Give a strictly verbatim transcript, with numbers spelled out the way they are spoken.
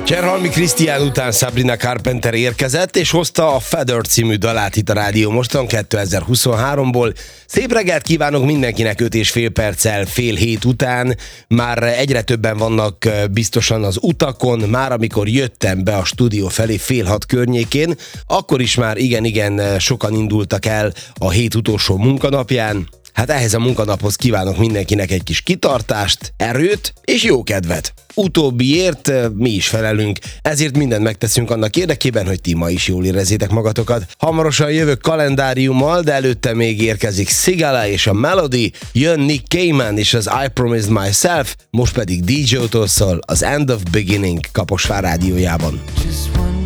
Cserhalmi Krisztián után Sabrina Carpenter érkezett, és hozta a Feather című dalát itt a Rádió Moston kétezer-huszonháromból. Szép reggelt kívánok mindenkinek öt és fél perccel fél hét után. Már egyre többen vannak biztosan az utakon, már amikor jöttem be a stúdió felé fél hat környékén, akkor is már igen-igen sokan indultak el a hét utolsó munkanapján. Hát ehhez a munkanaphoz kívánok mindenkinek egy kis kitartást, erőt és jó kedvet. Utóbbiért mi is felelünk, ezért mindent megteszünk annak érdekében, hogy ti ma is jól érezzétek magatokat. Hamarosan jövök kalendáriummal, de előtte még érkezik Sigala és a Melody, jön Nick Cayman és az I Promised Myself, most pedig dé jé-től szól az End of Beginning Kaposvár rádiójában.